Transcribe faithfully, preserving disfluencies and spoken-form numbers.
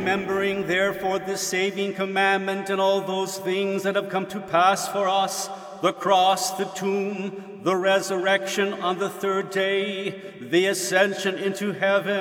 Remembering therefore this saving commandment and all those things that have come to pass for us, the cross, the tomb, the resurrection on the third day, the ascension into heaven,